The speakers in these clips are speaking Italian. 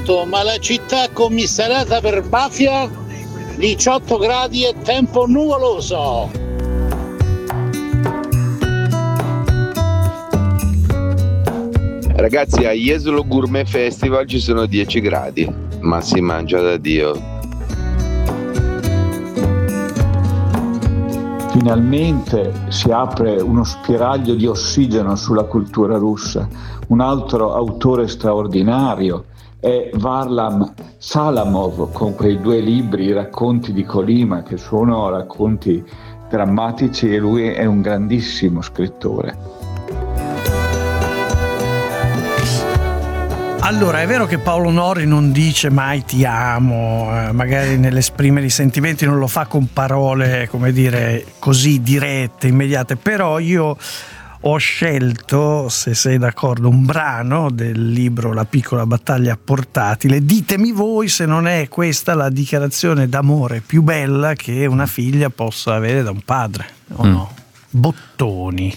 Ma la città commissariata per mafia, 18 gradi e tempo nuvoloso. Ragazzi, a Jesolo Gourmet Festival ci sono 10 gradi, ma si mangia da Dio. Finalmente si apre uno spiraglio di ossigeno sulla cultura russa. Un altro autore straordinario è Varlam Salamov, con quei 2 libri, I racconti di Colima, che sono racconti drammatici, e lui è un grandissimo scrittore. Allora, è vero che Paolo Nori non dice mai ti amo, magari nell'esprimere i sentimenti non lo fa con parole, come dire, così dirette, immediate, però io ho scelto, se sei d'accordo, un brano del libro La piccola battaglia portatile. Ditemi voi se non è questa la dichiarazione d'amore più bella che una figlia possa avere da un padre, o no? Bottoni.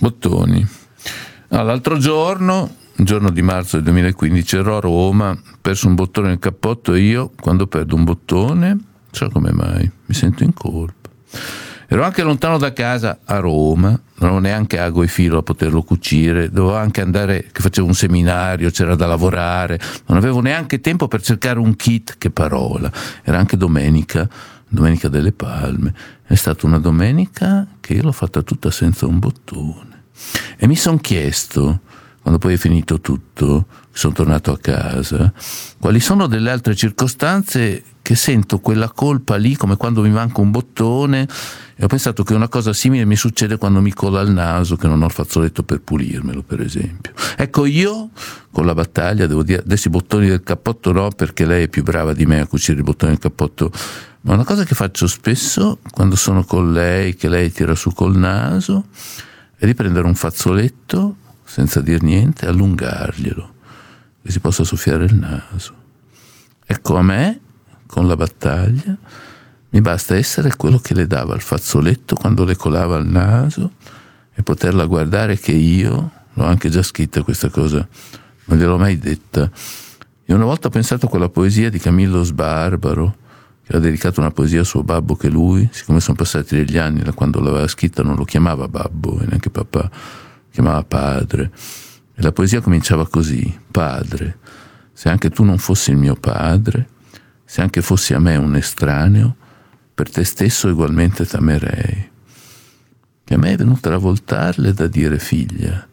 L'altro giorno, un giorno di marzo del 2015, ero a Roma, perso un bottone nel cappotto, e io, quando perdo un bottone, so come mai, mi sento in colpa. Ero anche lontano da casa, a Roma, non avevo neanche ago e filo a poterlo cucire, dovevo anche andare, che facevo un seminario, c'era da lavorare, non avevo neanche tempo per cercare un kit, che parola. Era anche domenica delle Palme, è stata una domenica che io l'ho fatta tutta senza un bottone. E mi son chiesto, quando poi è finito tutto, sono tornato a casa, quali sono delle altre circostanze che sento quella colpa lì, come quando mi manca un bottone. E ho pensato che una cosa simile mi succede quando mi cola il naso, che non ho il fazzoletto per pulirmelo, per esempio. Ecco, io con la battaglia devo dire, adesso i bottoni del cappotto no, perché lei è più brava di me a cucire i bottoni del cappotto, ma una cosa che faccio spesso quando sono con lei, che lei tira su col naso, è di prendere un fazzoletto senza dir niente e allungarglielo, che si possa soffiare il naso. Ecco, a me con la battaglia mi basta essere quello che le dava il fazzoletto quando le colava il naso, e poterla guardare che io, l'ho anche già scritta questa cosa, non gliel'ho mai detta. Io una volta ho pensato a quella poesia di Camillo Sbarbaro, che ha dedicato una poesia a suo babbo, che lui, siccome sono passati degli anni da quando l'aveva scritta, non lo chiamava babbo e neanche papà, lo chiamava padre. E la poesia cominciava così: padre, se anche tu non fossi il mio padre, se anche fossi a me un estraneo, per te stesso ugualmente t'amerei. E a me è venuta da voltarle da dire: figlia,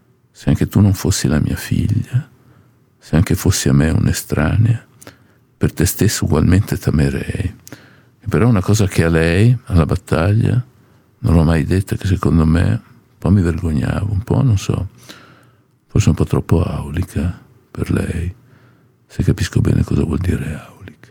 se anche tu non fossi la mia figlia, se anche fossi a me un'estranea, per te stesso ugualmente t'amerei. E però una cosa che a lei, alla battaglia, non l'ho mai detta, che secondo me un po' mi vergognavo, un po', non so, forse un po' troppo aulica per lei, se capisco bene cosa vuol dire aulica.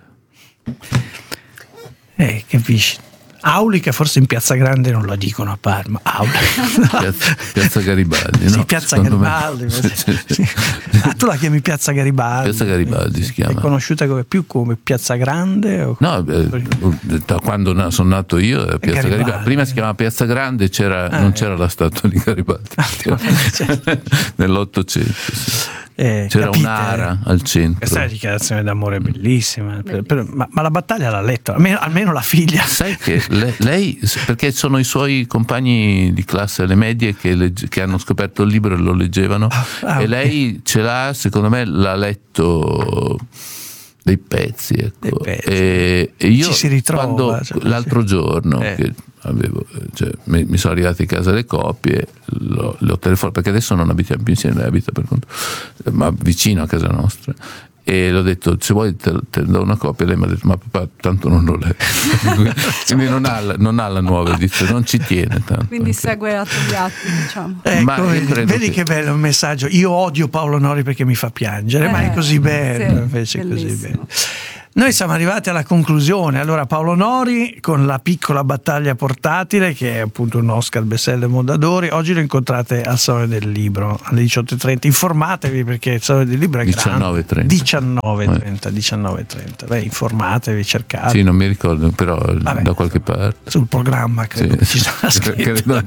Capisci? Aulica forse in Piazza Grande non la dicono a Parma. Piazza Garibaldi, no? Sì, Piazza Garibaldi. Sì. Ah, tu la chiami Piazza Garibaldi? Piazza Garibaldi si chiama. È conosciuta più come Piazza Grande? O... No, da quando sono nato io era Piazza Garibaldi. Prima si chiamava Piazza Grande, non c'era la statua di Garibaldi. Nell'Ottocento. Sì. C'era Capite? Un'ara al centro. Questa è una dichiarazione d'amore bellissima. Ma la battaglia l'ha letto, almeno la figlia. Sai che lei, perché sono i suoi compagni di classe alle medie che hanno scoperto il libro e lo leggevano, e lei ce l'ha, secondo me l'ha letto dei pezzi, ecco. E io ci si ritrova, quando l'altro giorno che mi sono arrivate a casa le copie, l'ho telefonato, perché adesso non abitiamo più insieme, lei abita per conto, ma vicino a casa nostra, e l'ho detto: se vuoi te do una copia. Lei mi ha detto: ma papà, tanto non lo leggo. Quindi non ha la nuova edizione, non ci tiene tanto. Quindi segue atti, diciamo. Ecco, ma vedi che bello un messaggio. Io odio Paolo Nori perché mi fa piangere, ma è così bello, sì, invece è così bello. Noi siamo arrivati alla conclusione. Allora, Paolo Nori con La piccola battaglia portatile, che è appunto un Oscar bestseller Mondadori. Oggi lo incontrate al Salone del Libro alle 18:30. Informatevi, perché il Salone del Libro è 19:30. 19:30. Beh, informatevi, cercate. Sì, non mi ricordo, però da qualche parte. Sul programma credo ci sarà scritto.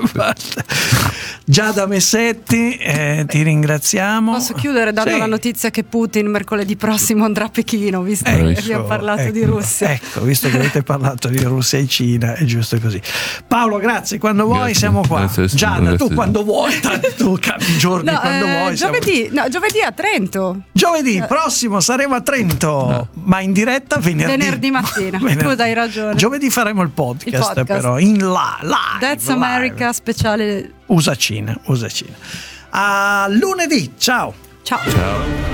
Giada Messetti, ti ringraziamo. Posso chiudere dando la notizia che Putin mercoledì prossimo andrà a Pechino, visto che abbiamo parlato di Russia. Ecco, visto che avete parlato di Russia e Cina, è giusto così. Paolo, grazie, quando vuoi siamo qua. Giada, tu quando vuoi, tanto tu cambi giorni quando vuoi. Giovedì a Trento. Giovedì prossimo saremo a Trento, ma in diretta venerdì mattina. Tu hai ragione. Giovedì faremo il podcast. Però in live. That's America speciale USA Cina. A lunedì, ciao. Ciao.